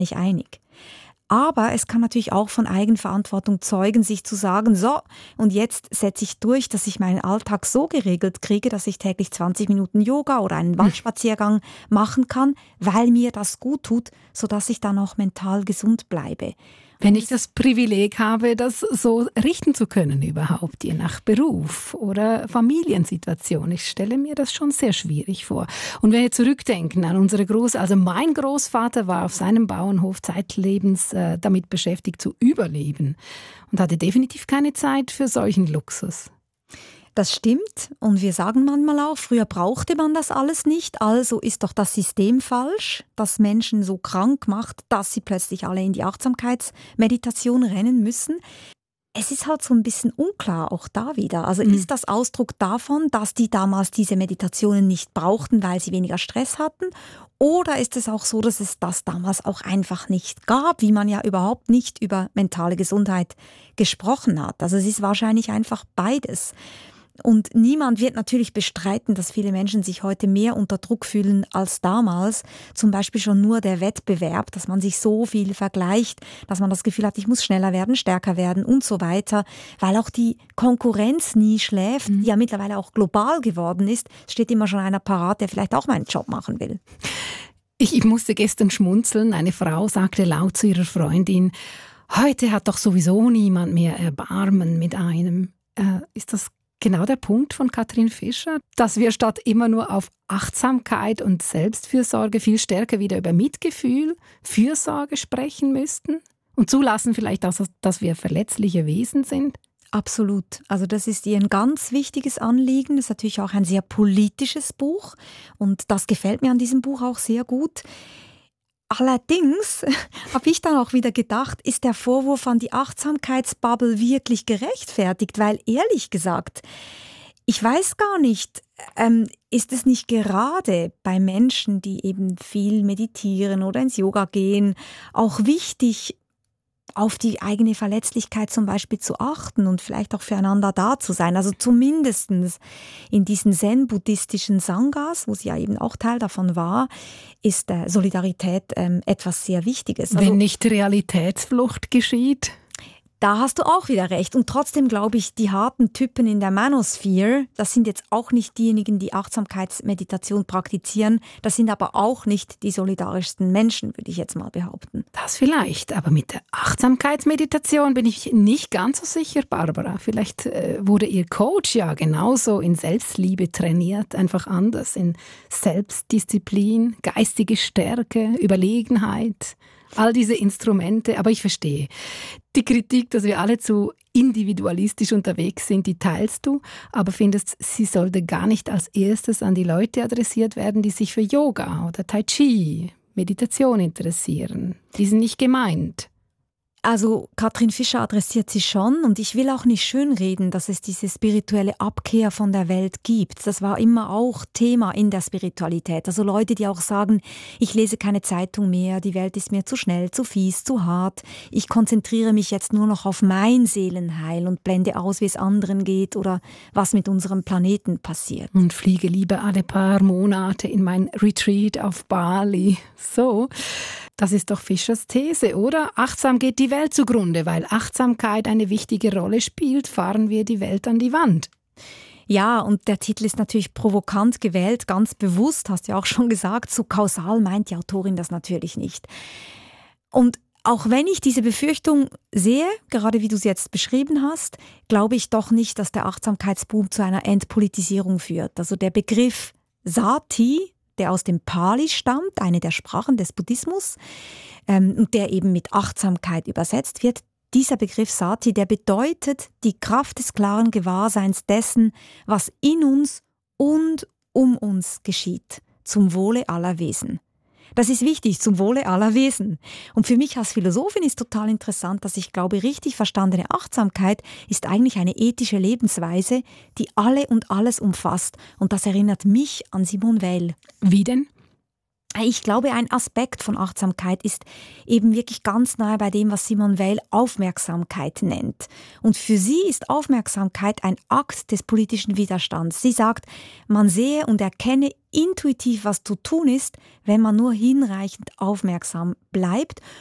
nicht einig. Aber es kann natürlich auch von Eigenverantwortung zeugen, sich zu sagen, so, und jetzt setze ich durch, dass ich meinen Alltag so geregelt kriege, dass ich täglich 20 Minuten Yoga oder einen Waldspaziergang machen kann, weil mir das gut tut, sodass ich dann auch mental gesund bleibe. Wenn ich das Privileg habe, das so richten zu können überhaupt, je nach Beruf oder Familiensituation. Ich stelle mir das schon sehr schwierig vor. Und wenn wir zurückdenken an unsere also mein Großvater war auf seinem Bauernhof zeitlebens damit beschäftigt zu überleben und hatte definitiv keine Zeit für solchen Luxus. Das stimmt und wir sagen manchmal auch, früher brauchte man das alles nicht, also ist doch das System falsch, das Menschen so krank macht, dass sie plötzlich alle in die Achtsamkeitsmeditation rennen müssen. Es ist halt so ein bisschen unklar, auch da wieder. Also ist das Ausdruck davon, dass die damals diese Meditationen nicht brauchten, weil sie weniger Stress hatten? Oder ist es auch so, dass es das damals auch einfach nicht gab, wie man ja überhaupt nicht über mentale Gesundheit gesprochen hat? Also es ist wahrscheinlich einfach beides. Und niemand wird natürlich bestreiten, dass viele Menschen sich heute mehr unter Druck fühlen als damals. Zum Beispiel schon nur der Wettbewerb, dass man sich so viel vergleicht, dass man das Gefühl hat, ich muss schneller werden, stärker werden und so weiter. Weil auch die Konkurrenz nie schläft, die ja mittlerweile auch global geworden ist. Es steht immer schon einer parat, der vielleicht auch meinen Job machen will. Ich musste gestern schmunzeln. Eine Frau sagte laut zu ihrer Freundin, heute hat doch sowieso niemand mehr Erbarmen mit einem. Ist das genau der Punkt von Katrin Fischer, dass wir statt immer nur auf Achtsamkeit und Selbstfürsorge viel stärker wieder über Mitgefühl, Fürsorge sprechen müssten und zulassen vielleicht auch, dass wir verletzliche Wesen sind? Absolut. Also das ist ihr ein ganz wichtiges Anliegen. Das ist natürlich auch ein sehr politisches Buch und das gefällt mir an diesem Buch auch sehr gut. Allerdings habe ich dann auch wieder gedacht, ist der Vorwurf an die Achtsamkeitsbubble wirklich gerechtfertigt? Weil ehrlich gesagt, ich weiß gar nicht, ist es nicht gerade bei Menschen, die eben viel meditieren oder ins Yoga gehen, auch wichtig, auf die eigene Verletzlichkeit zum Beispiel zu achten und vielleicht auch füreinander da zu sein. Also zumindest in diesen zen-buddhistischen Sanghas, wo sie ja eben auch Teil davon war, ist Solidarität etwas sehr Wichtiges. Also, wenn nicht Realitätsflucht geschieht? Da hast du auch wieder recht. Und trotzdem glaube ich, die harten Typen in der Manosphere, das sind jetzt auch nicht diejenigen, die Achtsamkeitsmeditation praktizieren. Das sind aber auch nicht die solidarischsten Menschen, würde ich jetzt mal behaupten. Das vielleicht, aber mit der Achtsamkeitsmeditation bin ich nicht ganz so sicher, Barbara. Vielleicht wurde ihr Coach ja genauso in Selbstliebe trainiert, einfach anders, in Selbstdisziplin, geistige Stärke, Überlegenheit. All diese Instrumente, aber ich verstehe. Die Kritik, dass wir alle zu individualistisch unterwegs sind, die teilst du, aber findest, sie sollte gar nicht als erstes an die Leute adressiert werden, die sich für Yoga oder Tai Chi, Meditation interessieren. Die sind nicht gemeint. Also Katrin Fischer adressiert sie schon und ich will auch nicht schönreden, dass es diese spirituelle Abkehr von der Welt gibt. Das war immer auch Thema in der Spiritualität. Also Leute, die auch sagen, ich lese keine Zeitung mehr, die Welt ist mir zu schnell, zu fies, zu hart. Ich konzentriere mich jetzt nur noch auf mein Seelenheil und blende aus, wie es anderen geht oder was mit unserem Planeten passiert. Und fliege lieber alle paar Monate in mein Retreat auf Bali. So. Das ist doch Fischers These, oder? Achtsam geht die Welt zugrunde. Weil Achtsamkeit eine wichtige Rolle spielt, fahren wir die Welt an die Wand. Ja, und der Titel ist natürlich provokant gewählt, ganz bewusst, hast du ja auch schon gesagt. So kausal meint die Autorin das natürlich nicht. Und auch wenn ich diese Befürchtung sehe, gerade wie du es jetzt beschrieben hast, glaube ich doch nicht, dass der Achtsamkeitsboom zu einer Entpolitisierung führt. Also der Begriff Sati, der aus dem Pali stammt, eine der Sprachen des Buddhismus, und der eben mit Achtsamkeit übersetzt wird. Dieser Begriff Sati, der bedeutet die Kraft des klaren Gewahrseins dessen, was in uns und um uns geschieht, zum Wohle aller Wesen. Das ist wichtig, zum Wohle aller Wesen. Und für mich als Philosophin ist total interessant, dass ich glaube, richtig verstandene Achtsamkeit ist eigentlich eine ethische Lebensweise, die alle und alles umfasst. Und das erinnert mich an Simone Weil. Wie denn? Ich glaube, ein Aspekt von Achtsamkeit ist eben wirklich ganz nahe bei dem, was Simone Weil Aufmerksamkeit nennt. Und für sie ist Aufmerksamkeit ein Akt des politischen Widerstands. Sie sagt, man sehe und erkenne intuitiv, was zu tun ist, wenn man nur hinreichend aufmerksam bleibt.